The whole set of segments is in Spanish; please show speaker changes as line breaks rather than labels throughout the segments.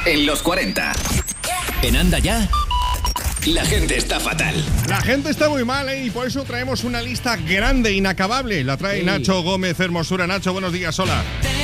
en los 40. En Anda Ya, la gente está fatal.
La gente está muy mal, y por eso traemos una lista grande, inacabable. La trae Nacho Gómez Hermosura. Nacho, buenos días, hola.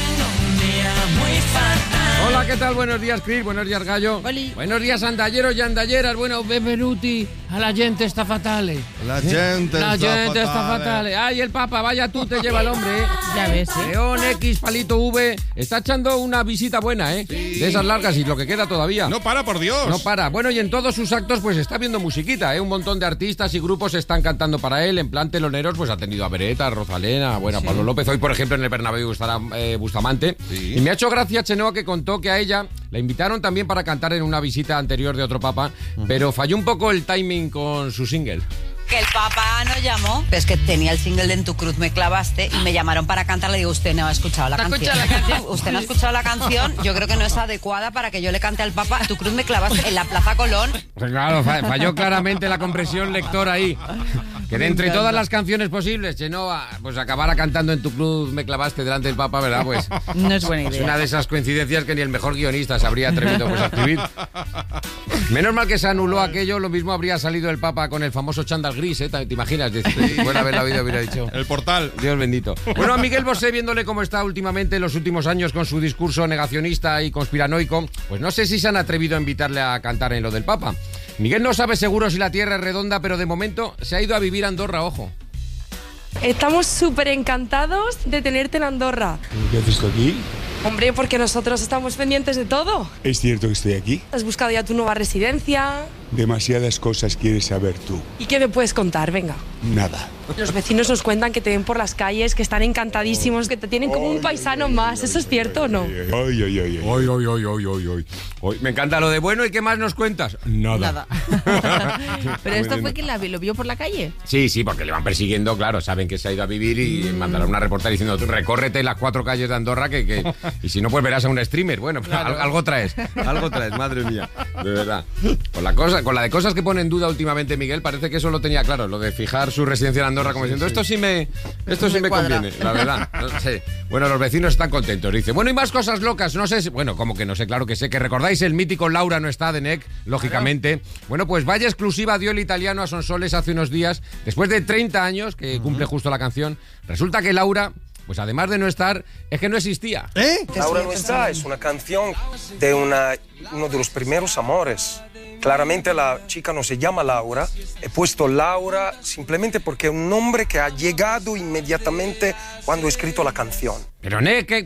Hola, ¿qué tal? Buenos días, Chris. Buenos días, Gallo.
Oli.
Buenos días, andalleros y andalleras. Bueno, benvenuti a la gente está fatale.
La gente
está fatale. Ay, el Papa, vaya tú, te lleva el hombre, ¿eh?
Ya ves,
León X, palito V. Está echando una visita buena, ¿eh?
Sí.
De esas largas y lo que queda todavía.
No para, por Dios.
No para. Bueno, y en todos sus actos, pues está viendo musiquita, ¿eh? Un montón de artistas y grupos están cantando para él. En plan teloneros, pues ha tenido a Beretta, a Rosalena, bueno, a Pablo López. Hoy, por ejemplo, en el Bernabéu estará Bustamante. Sí. Y me ha hecho gracia, Chenoa, que contó que a ella la invitaron también para cantar en una visita anterior de otro papa, pero falló un poco el timing con su single.
Que el Papa nos llamó, pero es que tenía el single de En tu cruz me clavaste y me llamaron para cantar. Le digo, usted no ha escuchado la canción. Usted no ha escuchado la canción. Yo creo que no es adecuada para que yo le cante al Papa En tu cruz me clavaste en la Plaza Colón.
Pues claro, falló claramente la compresión lectora ahí. Que de entre todas las canciones posibles, Chenoa, pues acabara cantando En tu cruz me clavaste delante del Papa, ¿verdad? Pues
no es buena idea.
Es una de esas coincidencias que ni el mejor guionista se habría atrevido pues, a escribir. Menos mal que se anuló aquello, lo mismo habría salido el Papa con el famoso chándal gris, ¿eh? ¿Te imaginas? Buena haber la vida hubiera dicho.
El portal.
Dios bendito. Bueno, a Miguel Bosé, viéndole cómo está últimamente en los últimos años con su discurso negacionista y conspiranoico, pues no sé si se han atrevido a invitarle a cantar en lo del Papa. Miguel no sabe seguro si la Tierra es redonda, pero de momento se ha ido a vivir a Andorra, ojo.
Estamos súper encantados de tenerte en Andorra.
¿Qué haces tú aquí?
Hombre, porque nosotros estamos pendientes de todo.
¿Es cierto que estoy aquí?
¿Has buscado ya tu nueva residencia?
Demasiadas cosas quieres saber tú.
¿Y qué me puedes contar? Venga.
Nada.
Los vecinos nos cuentan que te ven por las calles, que están encantadísimos, que te tienen como un paisano más. ¿Eso es cierto o no?
Ay. Me encanta lo de bueno, ¿y qué más nos cuentas? Nada.
Pero esto fue que lo vio por la calle.
Sí, porque le van persiguiendo, claro, saben que se ha ido a vivir y mandarán una reportera diciendo, tú recórrete las 4 calles de Andorra y si no, pues verás a un streamer. Bueno, claro. algo traes, madre mía, de verdad. Con la de cosas que pone en duda últimamente Miguel, parece que eso lo tenía claro, lo de fijar su residencia en Andorra, como diciendo, esto sí me conviene, la verdad. No sé. Bueno, los vecinos están contentos, dice. Bueno, y más cosas locas, no sé, bueno, como que no sé, claro que sé, que recordáis el mítico Laura no está de NEC, lógicamente. Bueno, pues vaya exclusiva dio el italiano a Sonsoles hace unos días, después de 30 años, que cumple justo la canción. Resulta que Laura, pues además de no estar, es que no existía.
Laura no está es una canción de uno de los primeros amores. Claramente la chica no se llama Laura, he puesto Laura simplemente porque es un nombre que ha llegado inmediatamente cuando he escrito la canción.
Pero ¿qué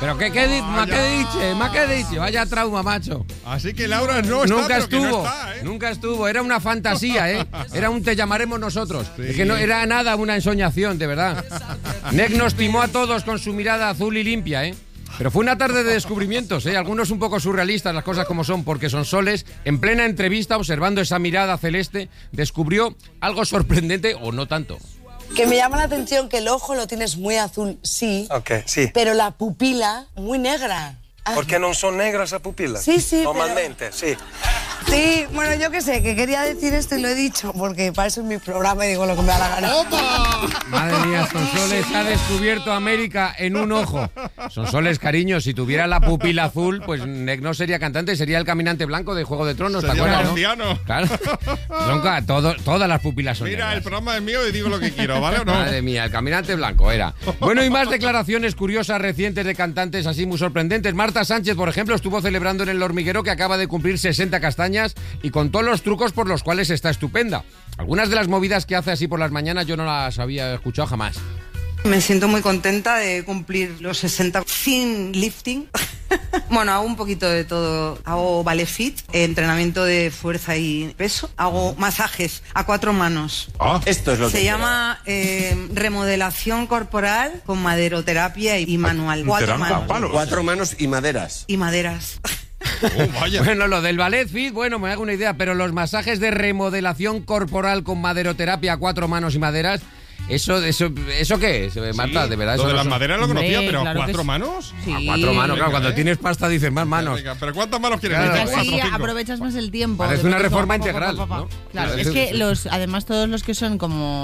dice? Vaya trauma, macho.
Así que Laura no está,
nunca estuvo,
no está, ¿eh?
Nunca estuvo, era una fantasía, ¿eh? Era un te llamaremos nosotros. Sí. Es que no era nada una ensoñación, de verdad. NEC nos timó a todos con su mirada azul y limpia, ¿eh? Pero fue una tarde de descubrimientos, ¿eh? Algunos un poco surrealistas, las cosas como son, porque Sonsoles, en plena entrevista, observando esa mirada celeste, descubrió algo sorprendente o no tanto.
Que me llama la atención que el ojo lo tienes muy azul, sí.
Ok, sí.
Pero la pupila muy negra.
¿Por qué no son negras las pupilas?
Sí,
normalmente, sí.
Sí, bueno, yo qué sé, que quería decir esto y lo he dicho, porque para eso es mi programa y digo lo que me da la gana.
Madre mía, Sonsoles ha descubierto América en un ojo. Sonsoles, cariño, si tuviera la pupila azul, pues NEC no sería cantante, sería el caminante blanco de Juego de Tronos, ¿te acuerdas?
Marciano.
Claro. Todas las pupilas son negras.
El programa es mío y digo lo que quiero, ¿vale o no?
Madre mía, el caminante blanco era. Bueno, y más declaraciones curiosas recientes de cantantes así muy sorprendentes. Marta Sánchez, por ejemplo, estuvo celebrando en El Hormiguero que acaba de cumplir 60 castañas y contó los trucos por los cuales está estupenda. Algunas de las movidas que hace así por las mañanas yo no las había escuchado jamás.
Me siento muy contenta de cumplir los 60 sin lifting. Bueno, hago un poquito de todo. Hago ballet fit, entrenamiento de fuerza y peso. Hago masajes a 4 manos.
Esto es lo que
se llama remodelación corporal con maderoterapia y manual. 4 manos.
4 manos y maderas.
Y maderas.
Vaya.
Bueno, lo del ballet fit, bueno, me hago una idea, pero los masajes de remodelación corporal con maderoterapia a 4 manos y maderas, ¿Eso qué es, Marta?
Sí,
de verdad,
lo
eso
de
no
las
son...
maderas lo conocía, pero
claro
¿a 4 manos?
Sí.
A 4 manos, claro, cuando
Venga,
tienes pasta dices más manos.
Venga, pero ¿cuántas manos quieres?
Claro.
Dices, 4
Así
o 5.
aprovechas más el tiempo.
Parece una reforma integral, ¿no?
Claro, es que además todos los que son como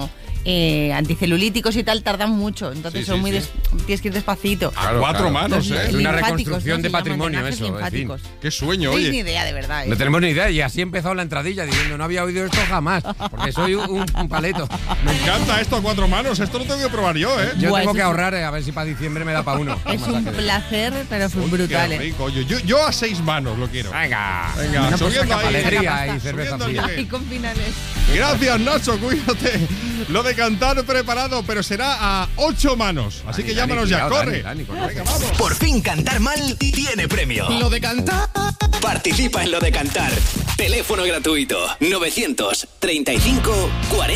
anticelulíticos y tal tardan mucho, entonces
Sí,
son
sí,
muy
sí.
tienes que ir despacito.
A 4 manos,
Es una
Linfáticos,
reconstrucción
¿no?
de
Se llaman
patrimonio
drenajes
eso, en fin.
linfáticos.
Qué sueño,
No tenéis
oye.
ni idea, de verdad.
No tenemos ni idea y así ha empezado la entradilla diciendo no había oído esto jamás, porque soy un paleto.
Me encanta esto a 4 manos. Esto lo tengo que probar yo, ¿eh?
Yo
Buah,
tengo
eso
que
sí.
ahorrar a ver si para diciembre me da para uno.
Es un placer, pero
Uy,
brutal.
Qué rico. Oye, yo a 6 manos lo quiero.
Venga,
Venga,
una
subiendo ahí.
alegría y cerveza
Subiendo
fría.
el
Y con finales.
Gracias, Nacho, cuídate. Lo de cantar preparado, pero será a 8 manos. Así que
Dani,
llámanos ya,
cuidado,
corre.
Dani, corre.
Venga, vamos.
Por fin cantar mal tiene premio. Lo de cantar. Participa en Lo de cantar. Teléfono gratuito 935 40